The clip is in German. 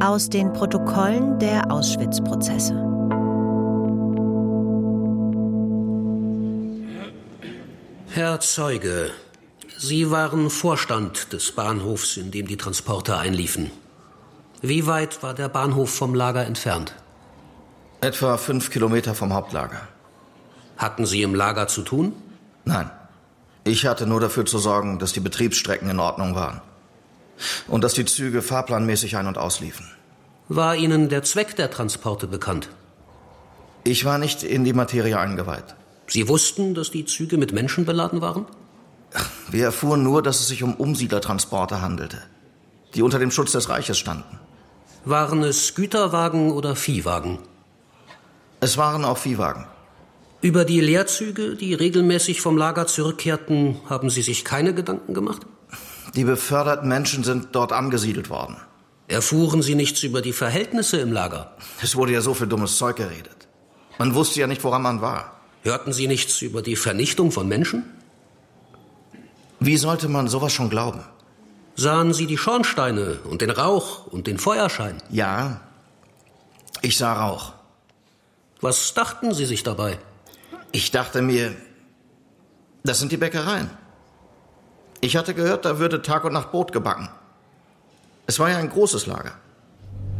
Aus den Protokollen der Auschwitz-Prozesse. Herr Zeuge, Sie waren Vorstand des Bahnhofs, in dem die Transporte einliefen. Wie weit war der Bahnhof vom Lager entfernt? Etwa 5 Kilometer vom Hauptlager. Hatten Sie im Lager zu tun? Nein. Ich hatte nur dafür zu sorgen, dass die Betriebsstrecken in Ordnung waren. Und dass die Züge fahrplanmäßig ein- und ausliefen. War Ihnen der Zweck der Transporte bekannt? Ich war nicht in die Materie eingeweiht. Sie wussten, dass die Züge mit Menschen beladen waren? Wir erfuhren nur, dass es sich um Umsiedlertransporte handelte, die unter dem Schutz des Reiches standen. Waren es Güterwagen oder Viehwagen? Es waren auch Viehwagen. Über die Leerzüge, die regelmäßig vom Lager zurückkehrten, haben Sie sich keine Gedanken gemacht? Die beförderten Menschen sind dort angesiedelt worden. Erfuhren Sie nichts über die Verhältnisse im Lager? Es wurde ja so viel dummes Zeug geredet. Man wusste ja nicht, woran man war. Hörten Sie nichts über die Vernichtung von Menschen? Wie sollte man sowas schon glauben? Sahen Sie die Schornsteine und den Rauch und den Feuerschein? Ja, ich sah Rauch. Was dachten Sie sich dabei? Ich dachte mir, das sind die Bäckereien. Ich hatte gehört, da würde Tag und Nacht Brot gebacken. Es war ja ein großes Lager.